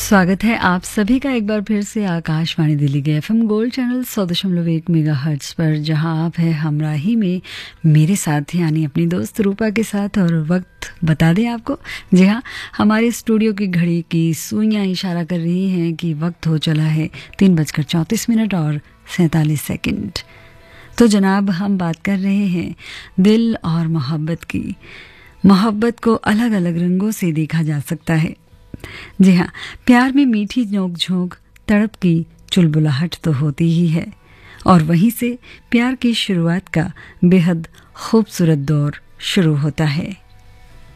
स्वागत है आप सभी का एक बार फिर से आकाशवाणी दिल्ली के एफएम गोल्ड चैनल 100.1 मेगाहर्ट्ज पर, जहां आप है हमराही में मेरे साथ यानी अपनी दोस्त रूपा के साथ। और वक्त बता दें आपको, जी हाँ, हमारे स्टूडियो की घड़ी की सुइयां इशारा कर रही हैं कि वक्त हो चला है 3:34 और 47 सेकंड। तो जनाब, हम बात कर रहे हैं दिल और मोहब्बत की। मोहब्बत को अलग अलग रंगों से देखा जा सकता है। जी हाँ, प्यार में मीठी नोक-झोंक, तड़प की चुलबुलाहट तो होती ही है, और वहीं से प्यार की शुरुआत का बेहद खूबसूरत दौर शुरू होता है।